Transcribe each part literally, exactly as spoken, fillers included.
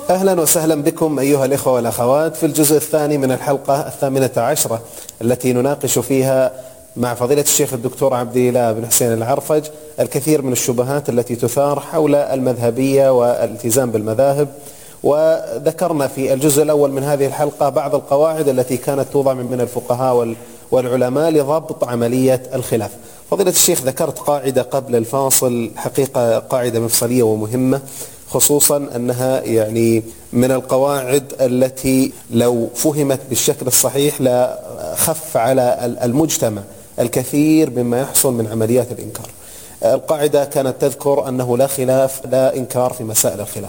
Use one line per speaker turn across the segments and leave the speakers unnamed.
أهلا وسهلا بكم أيها الإخوة والأخوات في الجزء الثاني من الحلقة الثامنة عشرة التي نناقش فيها مع فضيلة الشيخ الدكتور عبد الإله بن حسين العرفج الكثير من الشبهات التي تثار حول المذهبية والالتزام بالمذاهب. وذكرنا في الجزء الأول من هذه الحلقة بعض القواعد التي كانت توضع من الفقهاء والعلماء لضبط عملية الخلاف. فضيلة الشيخ ذكرت قاعدة قبل الفاصل، حقيقة قاعدة مفصلية ومهمة، خصوصا أنها يعني من القواعد التي لو فهمت بالشكل الصحيح لا خف على المجتمع الكثير مما يحصل من عمليات الإنكار. القاعدة كانت تذكر أنه لا خلاف لا إنكار في مسائل الخلاف.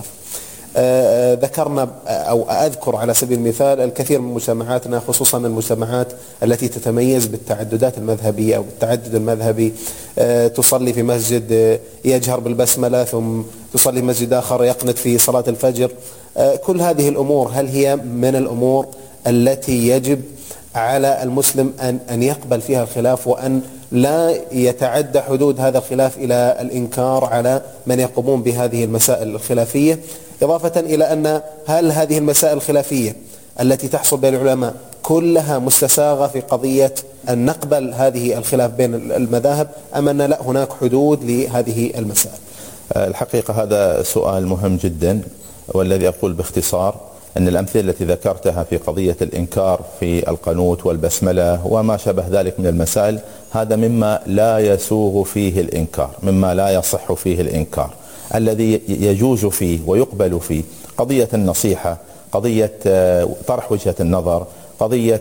آه ذكرنا أو أذكر على سبيل المثال الكثير من مجتمعاتنا، خصوصا المجتمعات التي تتميز بالتعددات المذهبية أو بالتعدد المذهبي، آه تصلي في مسجد آه يجهر بالبسملة، ثم تصلي في مسجد آخر يقنت في صلاة الفجر. آه كل هذه الأمور هل هي من الأمور التي يجب على المسلم أن أن يقبل فيها الخلاف وأن لا يتعدى حدود هذا الخلاف إلى الإنكار على من يقومون بهذه المسائل الخلافية؟ إضافة إلى أن هل هذه المسائل الخلافية التي تحصل بين العلماء كلها مستساغة في قضية أن نقبل هذه الخلاف بين المذاهب، أم أن لا هناك حدود لهذه المسائل؟
الحقيقة هذا سؤال مهم جدا، والذي أقول باختصار أن الأمثلة التي ذكرتها في قضية الإنكار في القنوت والبسملة وما شابه ذلك من المسائل، هذا مما لا يسوغ فيه الإنكار، مما لا يصح فيه الإنكار. الذي يجوز فيه ويقبل فيه قضية النصيحة، قضية طرح وجهة النظر، قضية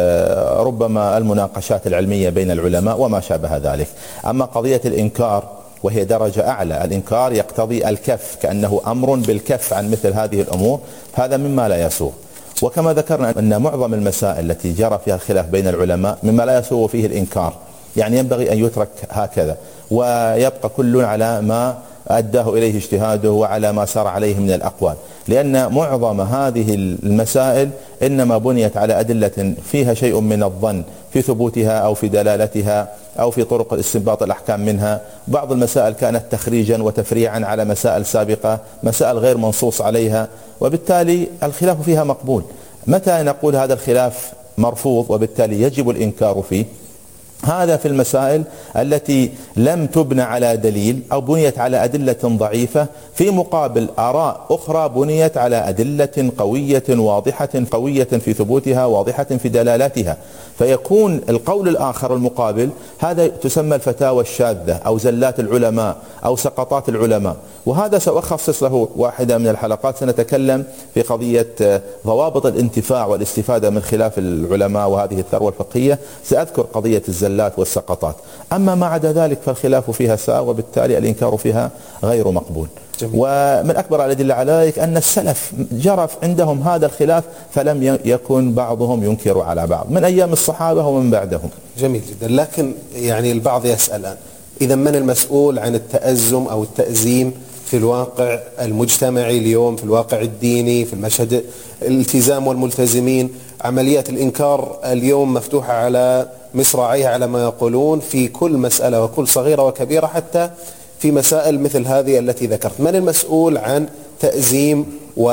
ربما المناقشات العلمية بين العلماء وما شابه ذلك. أما قضية الإنكار وهي درجة أعلى، الإنكار يقتضي الكف، كأنه أمر بالكف عن مثل هذه الأمور، هذا مما لا يسوغ. وكما ذكرنا أن معظم المسائل التي جرى فيها الخلاف بين العلماء مما لا يسوغ فيه الإنكار، يعني ينبغي أن يترك هكذا ويبقى كل على ما أداه إليه اجتهاده وعلى ما سار عليه من الأقوال، لأن معظم هذه المسائل إنما بنيت على أدلة فيها شيء من الظن في ثبوتها أو في دلالتها أو في طرق الاستنباط الأحكام منها. بعض المسائل كانت تخريجا وتفريعا على مسائل سابقة، مسائل غير منصوص عليها، وبالتالي الخلاف فيها مقبول. متى نقول هذا الخلاف مرفوض وبالتالي يجب الإنكار فيه؟ هذا في المسائل التي لم تبنى على دليل أو بنيت على أدلة ضعيفة في مقابل آراء أخرى بنيت على أدلة قوية واضحة قوية في ثبوتها واضحة في دلالاتها، فيكون القول الآخر المقابل هذا تسمى الفتاوى الشاذة أو زلات العلماء أو سقطات العلماء. وهذا سأخصص له واحدة من الحلقات، سنتكلم في قضية ضوابط الانتفاع والاستفادة من خلاف العلماء وهذه الثروة الفقهية، سأذكر قضية الزلات والسقطات. أما ما عدا ذلك فالخلاف فيها ساء، وبالتالي الإنكار فيها غير مقبول. جميل. ومن أكبر الأدلة على ذلك أن السلف جرى عندهم هذا الخلاف فلم يكن بعضهم ينكر على بعض من أيام الصحابة ومن بعدهم.
جميل جدا. لكن يعني البعض يسأل الآن، إذا من المسؤول عن التأزم أو التأزيم في الواقع المجتمعي اليوم، في الواقع الديني، في المشهد الالتزام والملتزمين؟ عمليات الإنكار اليوم مفتوحة على مصراعيها على ما يقولون في كل مسألة وكل صغيرة وكبيرة، حتى في مسائل مثل هذه التي ذكرت. من المسؤول عن تأزيم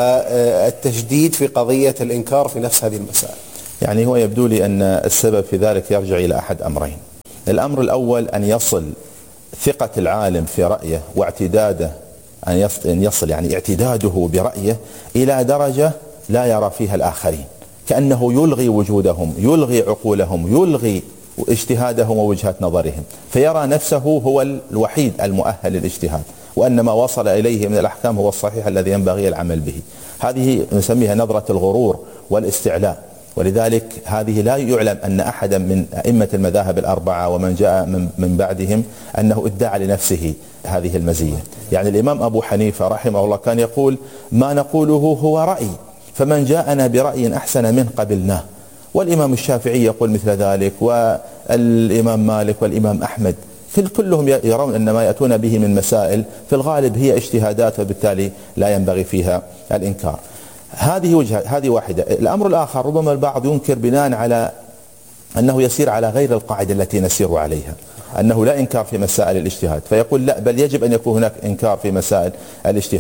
والتشديد في قضية الإنكار في نفس هذه المسائل؟
يعني هو يبدو لي أن السبب في ذلك يرجع إلى أحد أمرين. الأمر الأول أن يصل ثقة العالم في رأيه واعتداده، أن يصل يعني اعتداده برأيه إلى درجة لا يرى فيها الآخرين، كأنه يلغي وجودهم، يلغي عقولهم، يلغي اجتهادهم ووجهات نظرهم، فيرى نفسه هو الوحيد المؤهل للاجتهاد، وأن ما وصل إليه من الأحكام هو الصحيح الذي ينبغي العمل به. هذه نسميها نظرة الغرور والاستعلاء. ولذلك هذه لا يعلم أن أحدا من أئمة المذاهب الأربعة ومن جاء من, من بعدهم أنه ادعى لنفسه هذه المزية. يعني الإمام أبو حنيفة رحمه الله كان يقول: ما نقوله هو رأي، فمن جاءنا برأي أحسن منه قبلناه. والإمام الشافعي يقول مثل ذلك، والإمام مالك والإمام أحمد كلهم يرون أن ما يأتون به من مسائل في الغالب هي اجتهادات، وبالتالي لا ينبغي فيها الإنكار. هذه وجهة، هذه واحدة. الأمر الآخر ربما البعض ينكر بناء على أنه يسير على غير القاعدة التي نسير عليها، أنه لا إنكار في مسائل الاجتهاد، فيقول لا، بل يجب أن يكون هناك إنكار في مسائل الاجتهاد.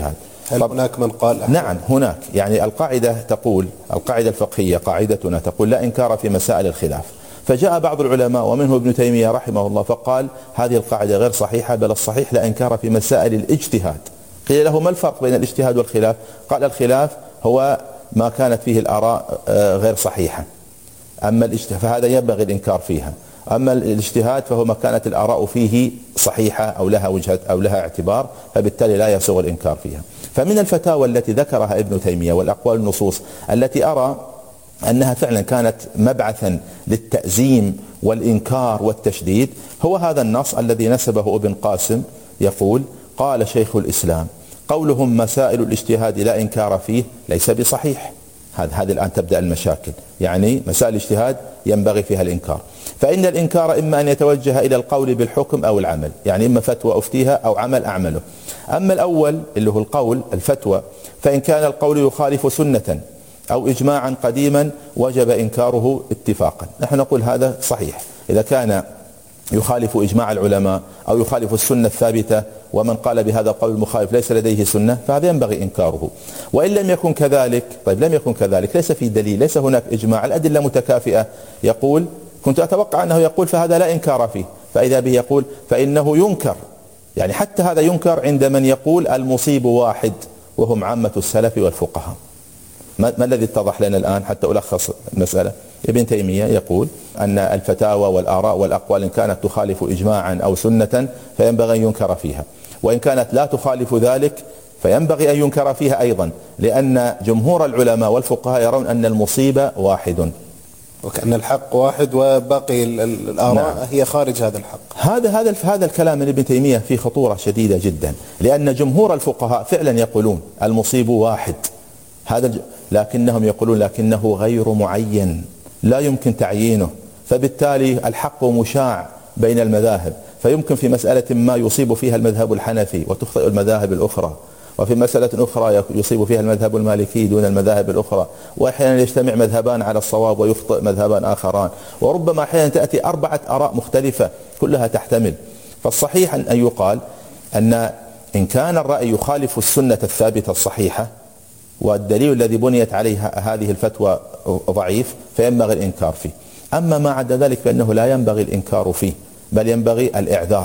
هل هناك من قال أحد؟
نعم هناك، يعني القاعدة تقول، القاعدة الفقهية قاعدتنا تقول لا إنكار في مسائل الخلاف. فجاء بعض العلماء ومنه ابن تيمية رحمه الله فقال هذه القاعدة غير صحيحة، بل الصحيح لا إنكار في مسائل الاجتهاد. قيل له ما الفرق بين الاجتهاد والخلاف؟ قال الخلاف هو ما كانت فيه الآراء غير صحيحة، أما الاجتهاد فهذا ينبغي الإنكار فيها، أما الاجتهاد فهو ما كانت الآراء فيه صحيحة أو لها وجهة أو لها اعتبار، فبالتالي لا يسوغ الإنكار فيها. فمن الفتاوى التي ذكرها ابن تيمية والأقوال النصوص التي أرى أنها فعلا كانت مبعثا للتأزيم والإنكار والتشديد هو هذا النص الذي نسبه ابن قاسم، يقول قال شيخ الإسلام قولهم مسائل الاجتهاد لا إنكار فيه ليس بصحيح. هذا هذه الآن تبدأ المشاكل، يعني مسائل الاجتهاد ينبغي فيها الإنكار، فإن الإنكار إما أن يتوجه إلى القول بالحكم أو العمل، يعني إما فتوى أفتيها أو عمل أعمله. أما الأول اللي هو القول الفتوى فإن كان القول يخالف سنة أو إجماعا قديما وجب إنكاره اتفاقا. نحن نقول هذا صحيح، إذا كان يخالف إجماع العلماء أو يخالف السنة الثابتة ومن قال بهذا القول المخالف ليس لديه سنة فهذا ينبغي إنكاره. وإن لم يكن كذلك، طيب لم يكن كذلك، ليس في دليل، ليس هناك إجماع، الأدلة متكافئة، يقول كنت أتوقع أنه يقول فهذا لا إنكار فيه، فإذا به يقول فإنه ينكر، يعني حتى هذا ينكر عند من يقول المصيب واحد وهم عامة السلف والفقهاء. ما, ما الذي اتضح لنا الآن حتى ألخص المسألة؟ ابن تيمية يقول أن الفتاوى والآراء والأقوال إن كانت تخالف إجماعا أو سنة فينبغي أن ينكر فيها، وإن كانت لا تخالف ذلك فينبغي أن ينكر فيها أيضا، لأن جمهور العلماء والفقهاء يرون أن المصيبة واحد،
وكأن الحق واحد وباقي الآراء نعم. هي خارج هذا الحق.
هذا هذا هذا الكلام من ابن تيمية فيه خطورة شديدة جدا، لأن جمهور الفقهاء فعلا يقولون المصيب واحد، هذا لكنهم يقولون لكنه غير معين، لا يمكن تعيينه، فبالتالي الحق مشاع بين المذاهب، فيمكن في مسألة ما يصيب فيها المذهب الحنفي وتخطئ المذاهب الأخرى، وفي مسألة أخرى يصيب فيها المذهب المالكي دون المذاهب الأخرى، وأحيانا يجتمع مذهبان على الصواب ويخطئ مذهبان آخران، وربما أحيانا تأتي أربعة آراء مختلفة كلها تحتمل. فالصحيح أن يقال أن إن كان الرأي يخالف السنة الثابتة الصحيحة والدليل الذي بنيت عليه هذه الفتوى ضعيف فينبغي الإنكار فيه. أما ما عدا ذلك فإنه لا ينبغي الإنكار فيه، بل ينبغي الإعذار،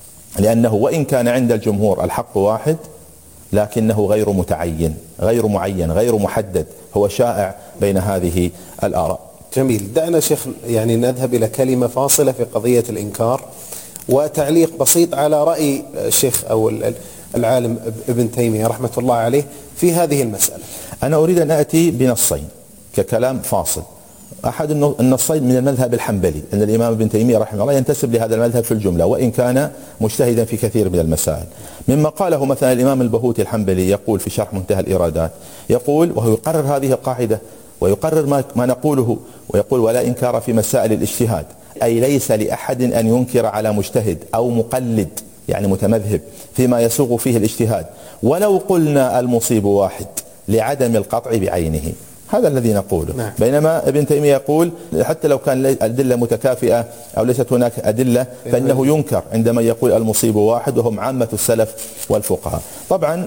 لأنه وإن كان عند الجمهور الحق واحد لكنه غير متعين، غير معين، غير محدد، هو شائع بين هذه الآراء.
جميل. دعنا شيخ يعني نذهب إلى كلمة فاصلة في قضية الإنكار وتعليق بسيط على رأي الشيخ أو العالم ابن تيمية رحمة الله عليه في هذه المسألة.
أنا أريد أن أتي بنصين ككلام فاصل. أحد النصين من المذهب الحنبلي، أن الإمام ابن تيمية رحمه الله ينتسب لهذا المذهب في الجملة وإن كان مجتهدا في كثير من المسائل، مما قاله مثلا الإمام البهوتي الحنبلي يقول في شرح منتهى الإرادات، يقول وهو يقرر هذه القاعدة ويقرر ما, ما نقوله، ويقول ولا إنكار في مسائل الاجتهاد، أي ليس لأحد أن ينكر على مجتهد أو مقلد يعني متمذهب فيما يسوغ فيه الاجتهاد ولو قلنا المصيب واحد لعدم القطع بعينه. هذا الذي نقوله. نعم. بينما ابن تيمية يقول حتى لو كان الأدلة متكافئة أو ليست هناك أدلة فإنه ينكر عندما يقول المصيب واحد وهم عامة السلف والفقهاء. طبعا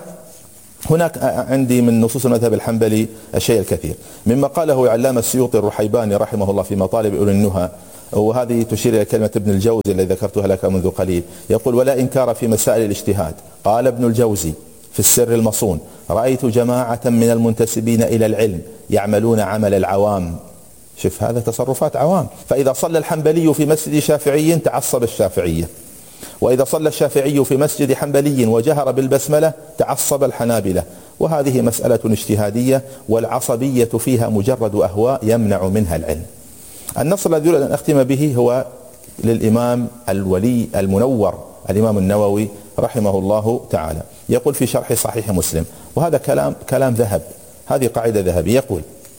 هناك عندي من نصوص المذهب الحنبلي الشيء الكثير، مما قاله علامة السيوطي الرحيباني رحمه الله في مطالب أولي النهى، وهذه تشير إلى كلمة ابن الجوزي الذي ذكرتها لك منذ قليل، يقول ولا إنكار في مسائل الاجتهاد. قال ابن الجوزي في السر المصون رأيت جماعة من المنتسبين إلى العلم يعملون عمل العوام. شوف هذا تصرفات عوام، فإذا صلى الحنبلي في مسجد شافعي تعصب الشافعية، وإذا صلى الشافعي في مسجد حنبلي وجهر بالبسملة تعصب الحنابلة، وهذه مسألة اجتهادية والعصبية فيها مجرد أهواء يمنع منها العلم. النص الذي أريد أن أختم به هو للإمام الولي المنور الإمام النووي رحمه الله تعالى، يقول في شرح صحيح مسلم، وهذا كلام كلام ذهب، هذه قاعدة ذهبية، يقول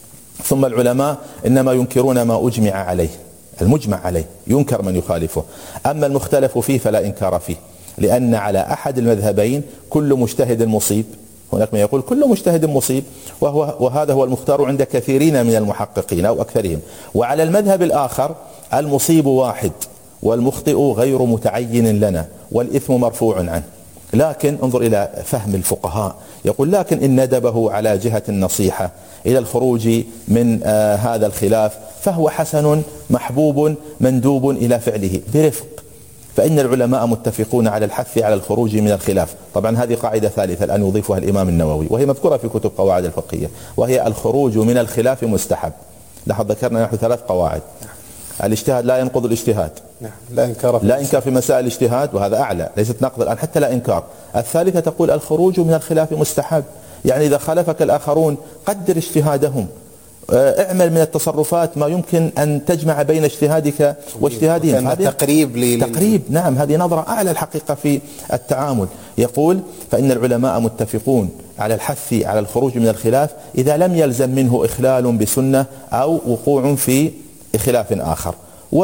ثم العلماء إنما ينكرون ما أجمع عليه، المجمع عليه ينكر من يخالفه، أما المختلف فيه فلا إنكار فيه، لأن على أحد المذهبين كل مجتهد مصيب، هناك من يقول كل مجتهد مصيب، وهو وهذا هو المختار عند كثيرين من المحققين أو أكثرهم، وعلى المذهب الآخر المصيب واحد والمخطئ غير متعين لنا والإثم مرفوع عنه. لكن انظر إلى فهم الفقهاء، يقول لكن إن ندبه على جهة النصيحة إلى الخروج من آه هذا الخلاف فهو حسن محبوب مندوب إلى فعله برفق، فإن العلماء متفقون على الحث على الخروج من الخلاف. طبعا هذه قاعدة ثالثة الآن يضيفها الإمام النووي وهي مذكورة في كتب قواعد الفقهية، وهي الخروج من الخلاف مستحب. لاحظ ذكرنا نحن ثلاث قواعد. الاجتهاد لا ينقض الاجتهاد،
لا إنكار
لا إنكار في مسائل الاجتهاد، وهذا أعلى ليست نقض الآن حتى لا إنكار. الثالثة تقول الخروج من الخلاف مستحب، يعني إذا خالفك الآخرون قدر اجتهادهم، اعمل من التصرفات ما يمكن أن تجمع بين اجتهادك واجتهادهم.
هذا تقريب لي
تقريب، نعم، هذه نظرة أعلى الحقيقة في التعامل. يقول فإن العلماء متفقون على الحث على الخروج من الخلاف إذا لم يلزم منه إخلال بسنة أو وقوع في خلاف آخر.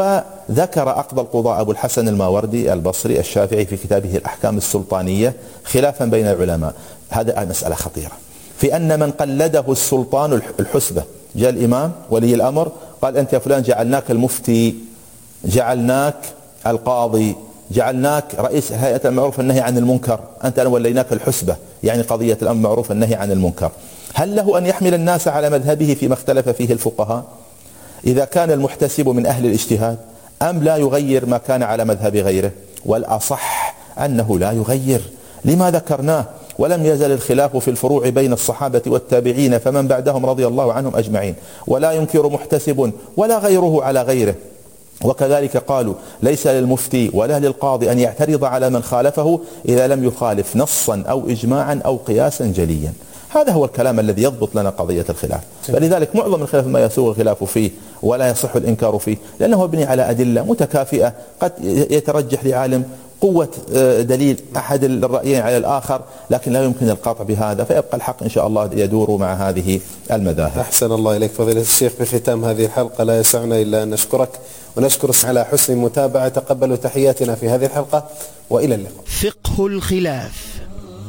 وذكر أقضى القضاء أبو الحسن الماوردي البصري الشافعي في كتابه الأحكام السلطانية خلافا بين العلماء، هذا مسألة خطيرة، في أن من قلده السلطان الحسبة، جاء الإمام ولي الأمر قال أنت يا فلان جعلناك المفتي، جعلناك القاضي، جعلناك رئيس هيئة المعروف والنهي عن المنكر، أنت وليناك الحسبة، يعني قضية الأمر بالمعروف والنهي عن المنكر. هل له أن يحمل الناس على مذهبه فيما اختلف فيه الفقهاء إذا كان المحتسب من أهل الاجتهاد، أم لا يغير ما كان على مذهب غيره؟ والأصح أنه لا يغير لما ذكرناه، ولم يزل الخلاف في الفروع بين الصحابة والتابعين فمن بعدهم رضي الله عنهم أجمعين، ولا ينكر محتسب ولا غيره على غيره. وكذلك قالوا ليس للمفتي ولا للقاضي أن يعترض على من خالفه إذا لم يخالف نصا أو إجماعا أو قياسا جليا. هذا هو الكلام الذي يضبط لنا قضية الخلاف. فلذلك معظم الخلاف ما يسوغ الخلاف فيه ولا يصح الإنكار فيه، لأنه يبني على أدلة متكافئة، قد يترجح لعالم قوة دليل أحد الرأيين على الآخر، لكن لا يمكن القطع بهذا، فيبقى الحق إن شاء الله يدور مع هذه المذاهب.
أحسن الله إليك فضيلة الشيخ. بختام هذه الحلقة لا يسعنا إلا أن نشكرك ونشكر على حسن المتابعة. تقبلوا تحياتنا في هذه الحلقة وإلى اللقاء.
فقه الخلاف.